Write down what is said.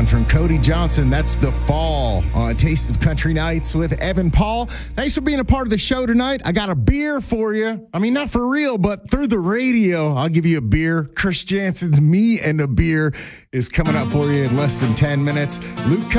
one from Cody Johnson. That's The Fall on Taste of Country Nights with Evan Paul. Thanks for being a part of the show tonight. I got a beer for you. I mean, not for real, but through the radio, I'll give you a beer. Chris Jansen's Me and a Beer is coming up for you in less than 10 minutes. Luke